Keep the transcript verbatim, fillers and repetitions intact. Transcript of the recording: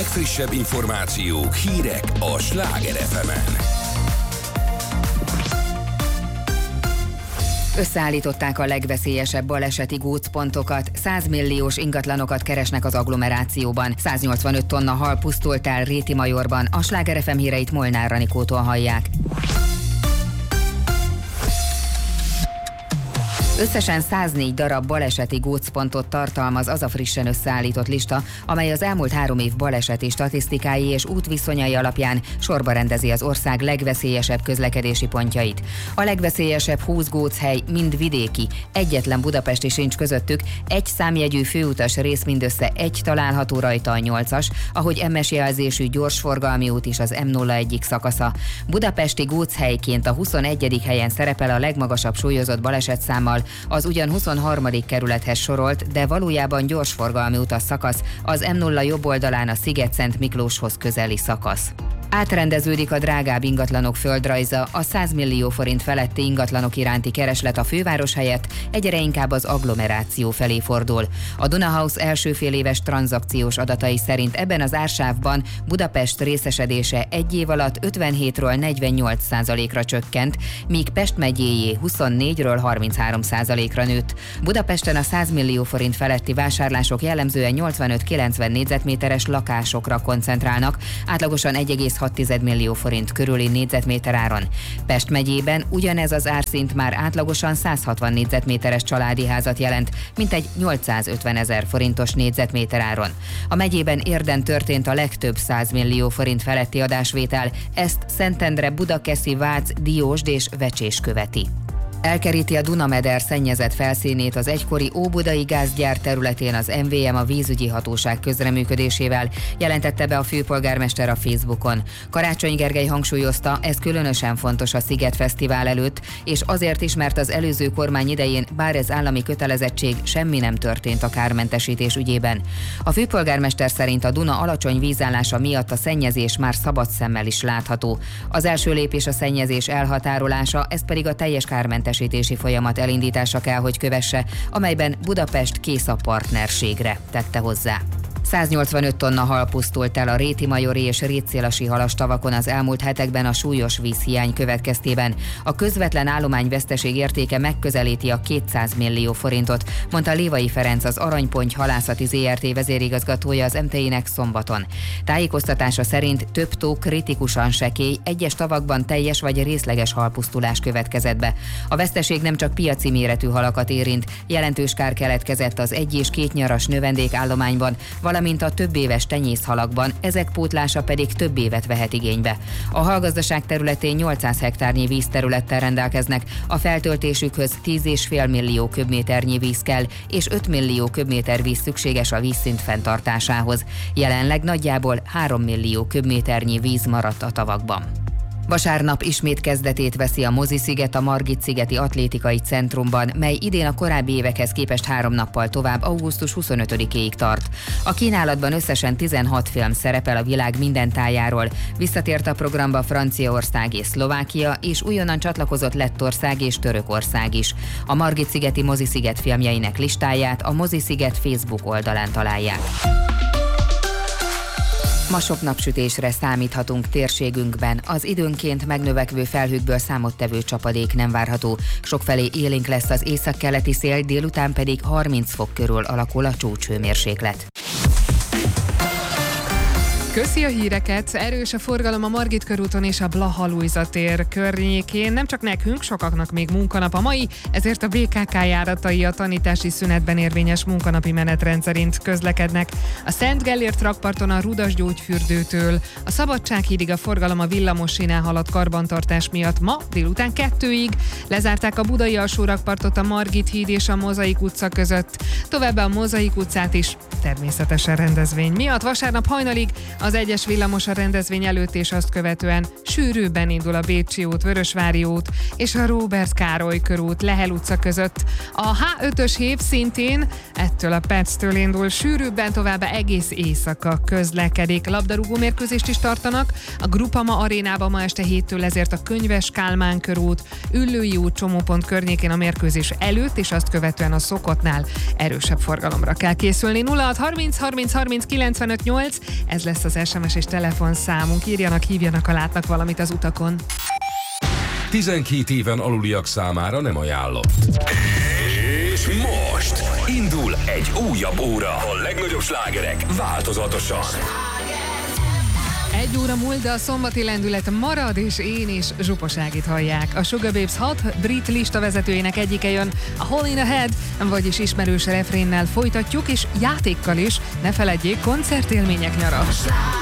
legfrissebb információk, hírek a Sláger ef emen. Összeállították a legveszélyesebb baleseti gócpontokat, száz milliós ingatlanokat keresnek az agglomerációban. száznyolcvanöt tonna hal pusztult el Rétimajorban. A Sláger ef em híreit Molnár Anikótól hallják. Összesen száznégy darab baleseti gócpontot tartalmaz az a frissen összeállított lista, amely az elmúlt három év baleseti statisztikái és útviszonyai alapján sorba rendezi az ország legveszélyesebb közlekedési pontjait. A legveszélyesebb húsz góchely mind vidéki, egyetlen budapesti sincs közöttük, egy számjegyű főutas rész mindössze egy található rajta, a nyolcas, ahogy em es jelzésű gyorsforgalmi út is az em nulla egyik szakasza. Budapesti góchelyként a huszonegyedik helyen szerepel a legmagasabb súlyozott balesetszámmal, az ugyan huszonharmadik kerülethez sorolt, de valójában gyorsforgalmi utas szakasz, az em nulla jobb oldalán a Sziget-Szent Miklóshoz közeli szakasz. Átrendeződik a drágább ingatlanok földrajza, a száz millió forint feletti ingatlanok iránti kereslet a főváros helyett egyre inkább az agglomeráció felé fordul. A Dunahouse első féléves tranzakciós adatai szerint ebben az ársávban Budapest részesedése egy év alatt ötvenhétről negyvennyolc százalékra csökkent, míg Pest megyéjé huszonnégyről harminchárom százalékra nőtt. Budapesten a száz millió forint feletti vásárlások jellemzően nyolcvanöt-kilencven négyzetméteres lakásokra koncentrálnak, átlagosan egy egész hat millió forint körüli négyzetméter áron. Pest megyében ugyanez az árszint már átlagosan száz hatvan négyzetméteres családi házat jelent, mintegy nyolcszázötven ezer forintos négyzetméter áron. A megyében Érden történt a legtöbb száz millió forint feletti adásvétel, ezt Szentendre, Budakeszi, Vác, Diósd és Vecsés követi. Elkeríti a Dunameder szennyezett felszínét az egykori óbudai gázgyár területén az em vé em a vízügyi hatóság közreműködésével, jelentette be a főpolgármester a Facebookon. Karácsony Gergely hangsúlyozta, ez különösen fontos a Sziget Fesztivál előtt, és azért is, mert az előző kormány idején, bár ez állami kötelezettség, semmi nem történt a kármentesítés ügyében. A főpolgármester szerint a Duna alacsony vízállása miatt a szennyezés már szabad szemmel is látható. Az első lépés a szennyezés elhatárolása, ez pedig a teljes kármentesítés folyamat elindítása kell, hogy kövesse, amelyben Budapest kész a partnerségre, tette hozzá. száznyolcvanöt tonna hal pusztult el a rétimajori és rétszélasi halastavakon az elmúlt hetekben a súlyos vízhiány következtében. A közvetlen állományveszteség értéke megközelíti a kétszáz millió forintot, mondta Lévai Ferenc, az Aranyponty Halászati zé er té vezérigazgatója az em té i-nek szombaton. Tájékoztatása szerint több tó kritikusan sekély, egyes tavakban teljes vagy részleges halpusztulás következett be. A veszteség nem csak piaci méretű halakat érint, jelentős kár keletkezett az egy és két nyaras növendékállományban, valamint a több éves tenyészhalakban, ezek pótlása pedig több évet vehet igénybe. A halgazdaság területén nyolcszáz hektárnyi vízterülettel rendelkeznek, a feltöltésükhöz tíz egész öt millió köbméternyi víz kell, és öt millió köbméter víz szükséges a vízszint fenntartásához. Jelenleg nagyjából három millió köbméternyi víz maradt a tavakban. Vasárnap ismét kezdetét veszi a Mozi-sziget a Margit-szigeti Atlétikai Centrumban, mely idén a korábbi évekhez képest három nappal tovább, augusztus huszonötödikéig tart. A kínálatban összesen tizenhat film szerepel a világ minden tájáról. Visszatért a programba Franciaország és Szlovákia, és újonnan csatlakozott Lettország és Törökország is. A Margit-szigeti Mozi-sziget filmjeinek listáját a Mozi-sziget Facebook oldalán találják. Ma sok napsütésre számíthatunk térségünkben, az időnként megnövekvő felhőkből számottevő csapadék nem várható. Sokfelé élénk lesz az északkeleti szél, délután pedig harminc fok körül alakul a csúcshőmérséklet. Köszi a híreket! Erős a forgalom a Margit körúton és a Blaha-Lujza tér környékén. Nem csak nekünk, sokaknak még munkanap a mai, ezért a bé ká ká járatai a tanítási szünetben érvényes munkanapi menetrend szerint közlekednek. A Szent Gellért rakparton a Rudas gyógyfürdőtől a Szabadsághídig a forgalom a villamossinál haladt karbantartás miatt ma délután kettőig. Lezárták a Budai alsó rakpartot a Margit híd és a Mozaik utca között. Továbbá a Mozaik utcát is természetesen rendezvény miatt. Vasárnap hajnalig az egyes villamos a rendezvény előtt és azt követően sűrűbben indul a Bécsi út, Vörösvári út és a Róbert Károly körút Lehel utca között. A há ötös hév szintén ettől a perctől indul sűrűbben, továbbá egész éjszaka közlekedik. Labdarúgó mérkőzést is tartanak. A Grupama arénában ma este héttől, ezért a Könyves Kálmán körút, Üllői út csomópont környékén a mérkőzés előtt és azt követően a szokottnál erősebb forgalomra kell készülni. nulla hat harminc harminc harminc kilencvenöt nyolc, ez lesz a az es em es és telefonszámunk. Írjanak, hívjanak, ha látnak valamit az utakon. tizenkét éven aluliak számára nem ajánlott. És most indul egy újabb óra. A legnagyobb slágerek változatosan. Egy óra múlt, de a szombati lendület marad, és én is Zsuposágit hallják. A Sugababes hat brit listavezetőjének egyike jön, a Hole in the Head, vagyis ismerős refrénnel folytatjuk, és játékkal is. Ne feledjék, koncertélmények nyara.